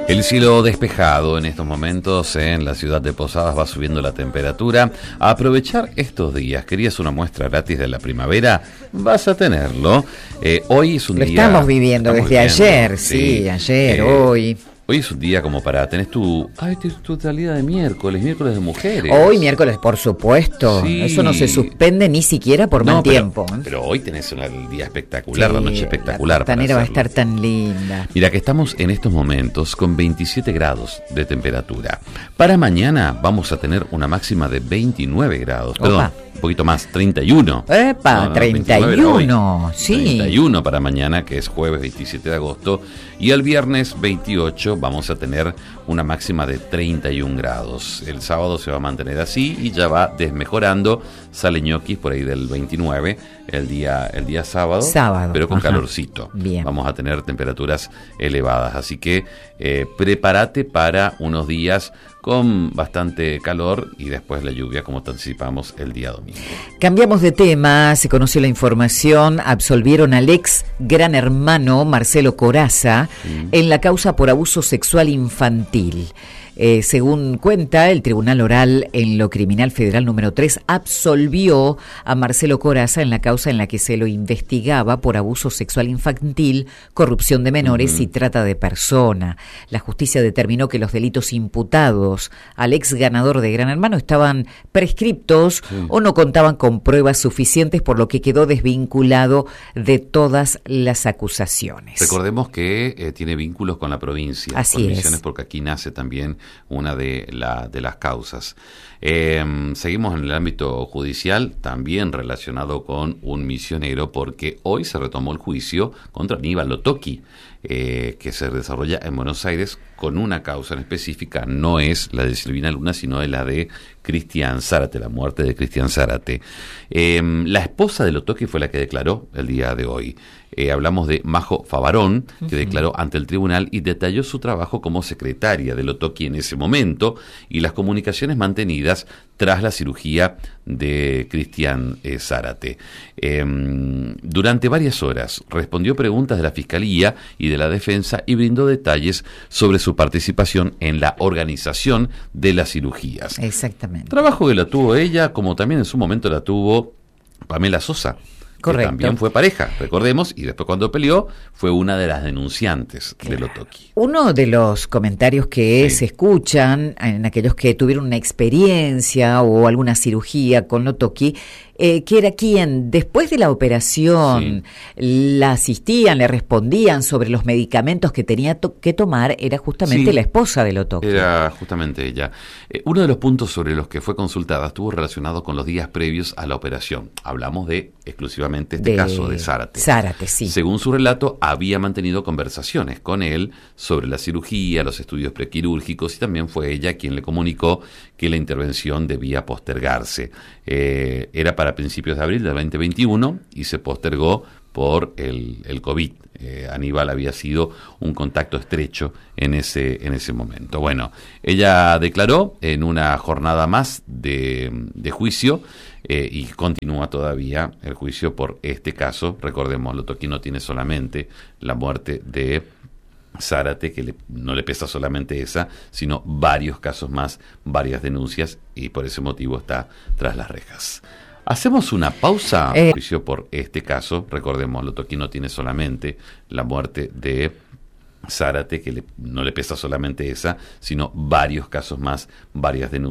El cielo despejado en estos momentos en la ciudad de Posadas, va subiendo la temperatura. A aprovechar estos días. ¿Querías una muestra gratis de la primavera? Vas a tenerlo. Hoy es un día... Lo estamos viviendo desde ayer, sí, ayer, hoy. Hoy es un día como para... Tenés tu salida de miércoles de mujeres. Hoy miércoles, por supuesto. Sí. Eso no se suspende ni siquiera por mal tiempo. Pero hoy tenés el día espectacular, sí, la noche espectacular. La costanera va a estar tan linda. Mira que estamos en estos momentos con 27 grados de temperatura. Para mañana vamos a tener una máxima de 29 grados. Opa. Perdón, un poquito más, 31. ¡Epa! 31, sí. 31 para mañana, que es jueves 27 de agosto. Y el viernes 28 vamos a tener una máxima de 31 grados. El sábado se va a mantener así y ya va desmejorando. Sale ñoquis por ahí del 29 el día sábado, pero con calorcito. Bien. Vamos a tener temperaturas elevadas, así que prepárate para unos días con bastante calor y después la lluvia, como te anticipamos el día domingo. Cambiamos de tema, se conoció la información, absolvieron al ex gran hermano Marcelo Corazza en la causa por abuso sexual infantil. Según cuenta, el Tribunal Oral en lo Criminal Federal número 3 absolvió a Marcelo Corazza en la causa en la que se lo investigaba por abuso sexual infantil, corrupción de menores y trata de persona. La justicia determinó que los delitos imputados al ex ganador de Gran Hermano estaban prescriptos o no contaban con pruebas suficientes, por lo que quedó desvinculado de todas las acusaciones. Recordemos que tiene vínculos con la provincia. Así con Misiones, es. porque aquí nace también una de las causas. Seguimos en el ámbito judicial, también relacionado con un misionero, porque hoy se retomó el juicio contra Aníbal Otoqui, que se desarrolla en Buenos Aires con una causa en específica. No es la de Silvina Luna, sino de la de Cristian Zárate, la muerte de Cristian Zárate. La esposa de Otoqui fue la que declaró el día de hoy. Hablamos de Majo Favarón, que declaró ante el tribunal y detalló su trabajo como secretaria de Otoqui en ese momento y las comunicaciones mantenidas tras la cirugía de Cristian Zárate. Durante varias horas respondió preguntas de la Fiscalía y de la Defensa y brindó detalles sobre su participación en la organización de las cirugías. Exactamente. Trabajo que la tuvo ella, como también en su momento la tuvo Pamela Sosa. Correcto. Que también fue pareja, recordemos, y después cuando peleó fue una de las denunciantes del Otoqui. Uno de los comentarios que se escuchan en aquellos que tuvieron una experiencia o alguna cirugía con Otoqui, que era quien después de la operación la asistían, le respondían sobre los medicamentos que tenía que tomar, era justamente la esposa del Otoqui. Era justamente ella. Uno de los puntos sobre los que fue consultada estuvo relacionado con los días previos a la operación. Hablamos de exclusivamente este caso de Zárate. Zárate, sí. Según su relato, había mantenido conversaciones con él sobre la cirugía, los estudios prequirúrgicos, y también fue ella quien le comunicó que la intervención debía postergarse. Era para principios de abril del 2021 y se postergó por el COVID. Aníbal había sido un contacto estrecho en ese momento. Bueno, ella declaró en una jornada más de juicio y continúa todavía el juicio por este caso. Recordemos, Otoqui no tiene solamente la muerte de Zárate, que no le pesa solamente esa, sino varios casos más, varias denuncias, y por ese motivo está tras las rejas. Hacemos una pausa. Juicio por este caso. Recordemos, Otoqui no tiene solamente la muerte de Zárate, que no le pesa solamente esa, sino varios casos más, varias denuncias.